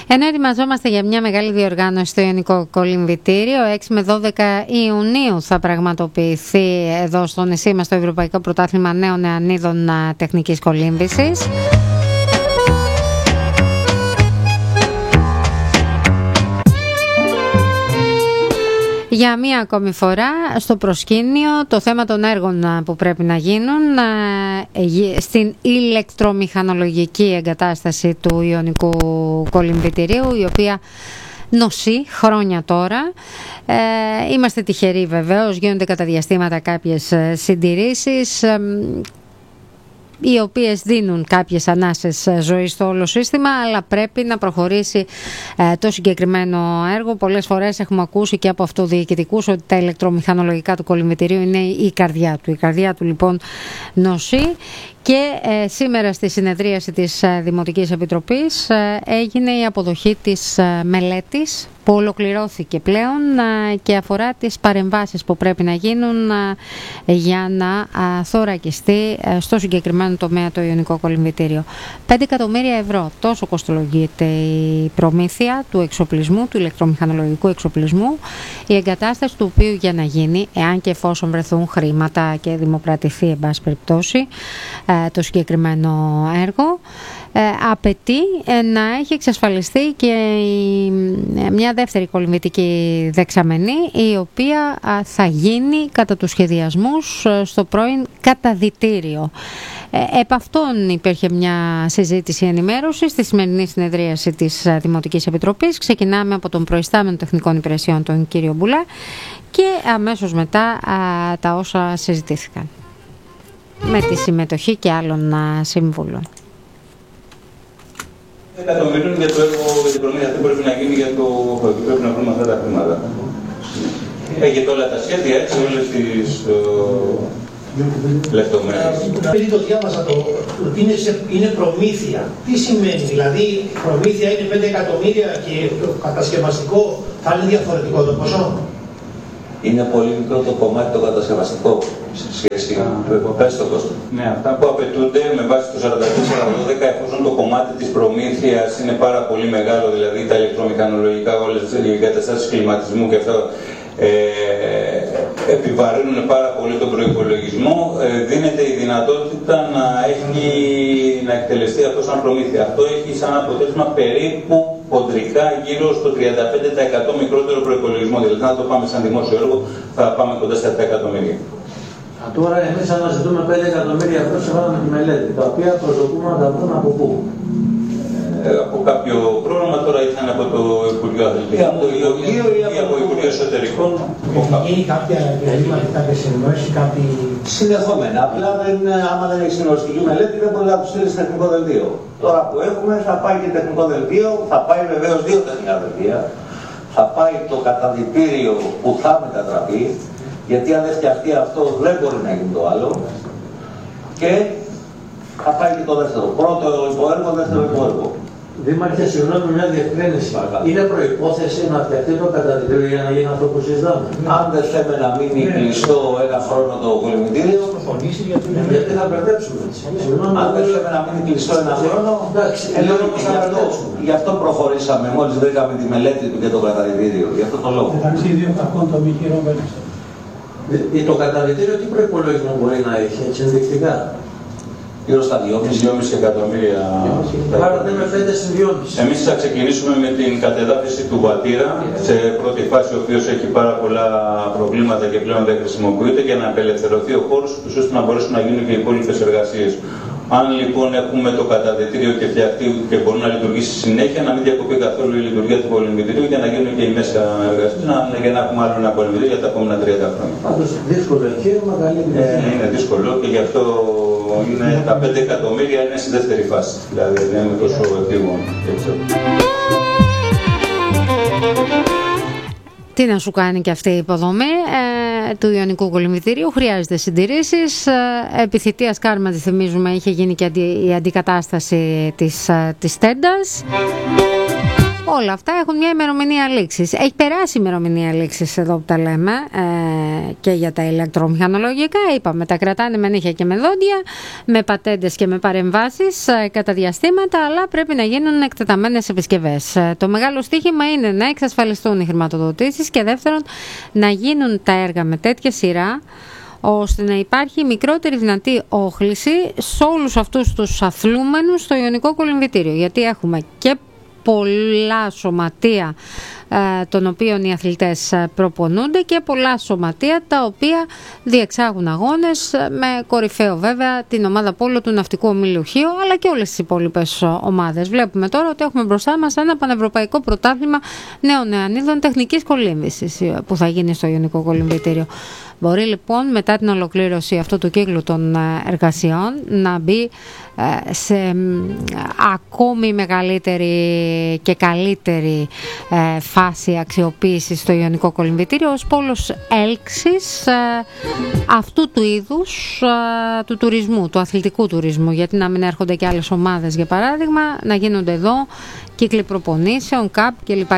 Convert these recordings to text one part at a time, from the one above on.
Ενώ ετοιμαζόμαστε για μια μεγάλη διοργάνωση στο Ιωνικό Κολυμβητήριο, 6 με 12 Ιουνίου θα πραγματοποιηθεί εδώ στο νησί μας το Ευρωπαϊκό Πρωτάθλημα Νέων Νεανίδων Τεχνικής Κολύμβησης. Για μία ακόμη φορά στο προσκήνιο το θέμα των έργων που πρέπει να γίνουν στην ηλεκτρομηχανολογική εγκατάσταση του Ιωνικού Κολυμβητηρίου, η οποία νοσεί χρόνια τώρα. Είμαστε τυχεροί βεβαίως, γίνονται κατά διαστήματα κάποιες συντηρήσεις οι οποίες δίνουν κάποιες ανάσες ζωής στο όλο σύστημα, αλλά πρέπει να προχωρήσει το συγκεκριμένο έργο. Πολλές φορές έχουμε ακούσει και από αυτοδιοικητικούς ότι τα ηλεκτρομηχανολογικά του κολυμβητηρίου είναι η καρδιά του. Η καρδιά του λοιπόν νοσεί. Και σήμερα στη συνεδρίαση της Δημοτικής Επιτροπής έγινε η αποδοχή της μελέτης που ολοκληρώθηκε πλέον και αφορά τις παρεμβάσεις που πρέπει να γίνουν για να θωρακιστεί στο συγκεκριμένο τομέα το Ιωνικό Κολυμβητήριο. 5 εκατομμύρια ευρώ, τόσο κοστολογείται η προμήθεια του εξοπλισμού, του ηλεκτρομηχανολογικού εξοπλισμού, η εγκατάσταση του οποίου για να γίνει, εάν και εφόσον βρεθούν χρήματα και δημοπρατηθεί εν πάση περιπτώσει το συγκεκριμένο έργο, απαιτεί να έχει εξασφαλιστεί και μια δεύτερη κολυμβητική δεξαμενή, η οποία θα γίνει κατά τους σχεδιασμούς στο πρώην καταδυτήριο. Επ' αυτόν υπήρχε μια συζήτηση ενημέρωση στη σημερινή συνεδρίαση της Δημοτικής Επιτροπής. Ξεκινάμε από τον προϊστάμενο τεχνικών υπηρεσιών, τον κύριο Μπουλά, και αμέσως μετά τα όσα συζητήθηκαν με τη συμμετοχή και άλλων συμβούλων. Εκατομμυρίων για το έργο, για την προμήθεια αυτή πρέπει να γίνει για το ότι πρέπει να βρούμε αυτά τα χρήματα. Έχετε όλα τα σχέδια, έτσι, όλες τις λεπτομέρειες. Επειδή το διάβασα ότι είναι προμήθεια. Τι σημαίνει, δηλαδή προμήθεια είναι 5 εκατομμύρια και το κατασκευαστικό θα είναι διαφορετικό το ποσό? Είναι πολύ μικρό το κομμάτι το κατασκευαστικό σε σχέση με το κόστος. Ναι, αυτά που απαιτούνται με βάση το 44-12, εφόσον το κομμάτι της προμήθειας είναι πάρα πολύ μεγάλο, δηλαδή τα ηλεκτρομηχανολογικά, όλες οι εγκαταστάσεις κλιματισμού και αυτά επιβαρύνουν πάρα πολύ τον προϋπολογισμό, δίνεται η δυνατότητα να εκτελεστεί αυτό σαν προμήθεια. Αυτό έχει σαν αποτέλεσμα περίπου χοντρικά γύρω στο 35% μικρότερο προϋπολογισμό. Δηλαδή, αν το πάμε σαν δημόσιο έργο, θα πάμε κοντά στα 7 εκατομμύρια. Τώρα, εμείς αναζητούμε 5 εκατομμύρια ευρώ σύμφωνα με τη μελέτη, τα οποία προσδοκούμε να τα βρουν από πού? Από κάποιο πρόγραμμα, τώρα ήταν από το Υπουργείο Αθλητισμού ή από το Υπουργείο Εσωτερικών. Γίνει κάποια διαλύματα, κάποια συνεννόηση, κάποιοι συνδεχόμενα. Απλά άμα δεν έχει συνολιστική μελέτη, δεν μπορεί να του στείλει τεχνικό δελτίο. Τώρα που έχουμε, θα πάει και τεχνικό δελτίο, θα πάει βεβαίως 2 τεχνικά δελτία. Θα πάει το καταδυτήριο που θα μετατραπεί, γιατί αν δεν φτιαχτεί αυτό δεν μπορεί να γίνει το άλλο. Και θα πάει και το δεύτερο. Πρώτο υποέργο, δεύτερο υποέργο. Δήμαρχε, συγγνώμη, μια διευκρίνηση. Είναι προϋπόθεση να φτιαχτεί το καταδυτήριο για να γίνει αυτό που συζητάμε? Αν δεν θέλουμε να μείνει κλειστό ένα χρόνο το κολυμβητήριο, γιατί θα μπερδέψουμε. Αν δεν θέλουμε να μείνει κλειστό ένα χρόνο, γι' αυτό προχωρήσαμε. Μόλις βρήκαμε τη μελέτη του και το καταδυτήριο. Γι' αυτό το λόγο. Το καταδυτήριο τι προϋπολογισμό μπορεί να έχει, έτσι ενδεικτικά? Γύρω στα 2,5 εκατομμύρια. Άρα δεν με φαίνεται στην 2,5. Εμείς θα ξεκινήσουμε με την κατεδάφιση του Βατήρα, σε πρώτη φάση, ο οποίος έχει πάρα πολλά προβλήματα και πλέον δεν χρησιμοποιείται, για να απελευθερωθεί ο χώρος, ώστε να μπορέσουν να γίνουν και οι υπόλοιπες εργασίες. Αν λοιπόν έχουμε το καταδυτήριο και φτιαχτεί και μπορεί να λειτουργήσει συνέχεια, να μην διακοπεί καθόλου η λειτουργία του κολυμβητηρίου για να γίνουν και οι μέσα εργασίες, για να έχουμε άλλο ένα κολυμβητήριο για τα επόμενα 30 χρόνια. Πάντως δύσκολο εγχείρημα, καλή επιτυχία. Είναι δύσκολο και γι' αυτό είναι, τα 5 εκατομμύρια είναι στη δεύτερη φάση. Δηλαδή δεν είναι τόσο επίγον. Τι να σου κάνει και αυτή η υποδομή του Ιωνικού Κολυμβητηρίου? Χρειάζεται συντηρήσεις. Επί θητείας Κάρμα, τη θυμίζουμε, είχε γίνει και η αντικατάσταση της τέντας. Όλα αυτά έχουν μια ημερομηνία λήξης. Έχει περάσει η ημερομηνία λήξης εδώ που τα λέμε και για τα ηλεκτρομηχανολογικά. Είπαμε, τα κρατάνε με νύχια και με δόντια, με πατέντες και με παρεμβάσεις κατά διαστήματα, αλλά πρέπει να γίνουν εκτεταμένες επισκευές. Το μεγάλο στοίχημα είναι να εξασφαλιστούν οι χρηματοδοτήσεις και δεύτερον να γίνουν τα έργα με τέτοια σειρά ώστε να υπάρχει μικρότερη δυνατή όχληση σε όλους αυτούς τους αθλούμενους στο Ιωνικό Κολυμβητήριο. Γιατί έχουμε και πολλά σωματεία των οποίων οι αθλητές προπονούνται και πολλά σωματεία τα οποία διεξάγουν αγώνες με κορυφαίο βέβαια την ομάδα πόλο του Ναυτικού Ομίλου Χίο, αλλά και όλες τις υπόλοιπες ομάδες. Βλέπουμε τώρα ότι έχουμε μπροστά μας ένα πανευρωπαϊκό πρωτάθλημα νέων νεανίδων τεχνικής κολύμβησης που θα γίνει στο Ιωνικό Κολυμβητήριο. Μπορεί λοιπόν μετά την ολοκλήρωση αυτού του κύκλου των εργασιών να μπει σε ακόμη μεγαλύτερη και καλύτερη φάση αξιοποίησης στο Ιωνικό Κολυμβητήριο ως πόλος έλξης αυτού του είδους του τουρισμού, του αθλητικού τουρισμού, γιατί να μην έρχονται και άλλες ομάδες για παράδειγμα, να γίνονται εδώ κύκλοι προπονήσεων, ΚΑΠ κλπ.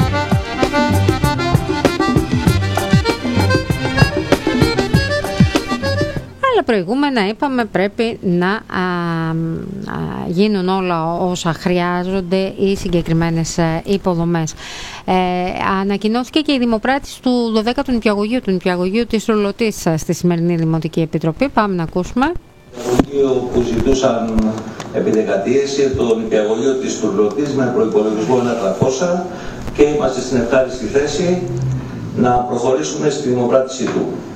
Αλλά προηγούμενα είπαμε πρέπει να γίνουν όλα όσα χρειάζονται οι συγκεκριμένες υποδομές. Ανακοινώθηκε και η δημοπράτηση του 12ου νηπιαγωγείου, του νηπιαγωγείου της Ρουλωτής στη σημερινή Δημοτική Επιτροπή. Πάμε να ακούσουμε. Το που ζητούσαν επί δεκαετίες το νηπιαγωγείο της Ρουλωτής με προϋπολογισμό 1.300 και είμαστε στην ευχάριστη θέση να προχωρήσουμε στη δημοπράτησή του.